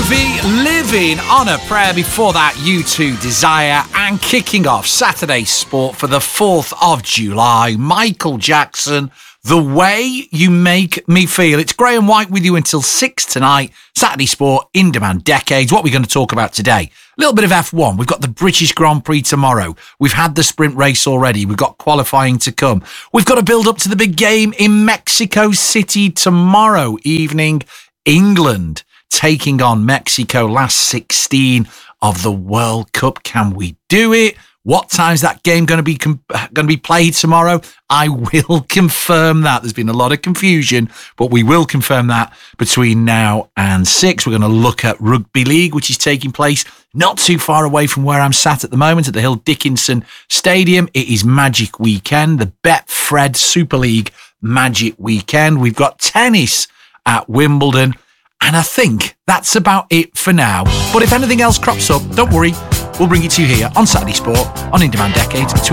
Jovi, Living on a Prayer. Before that, U2, Desire. And kicking off Saturday Sport for the 4th of July, Michael Jackson, The Way You Make Me Feel. It's Graham White with you until 6 tonight. Saturday Sport, In Demand Decades. What are we going to talk about today? A little bit of F1. We've got the British Grand Prix tomorrow. We've had the sprint race already. We've got qualifying to come. We've got to build up to the big game in Mexico City tomorrow evening. England taking on Mexico, last 16 of the World Cup. Can we do it? What time's that game going to be played tomorrow? I will confirm that. There's been a lot of confusion, but we will confirm that between now and 6. We're going to look at Rugby League, which is taking place not too far away from where I'm sat at the moment at the Hill Dickinson Stadium. It is Magic Weekend, the Betfred Super League Magic Weekend. We've got tennis at Wimbledon. And I think that's about it for now. But if anything else crops up, don't worry. We'll bring it to you here on Saturday Sport on In Demand Decades between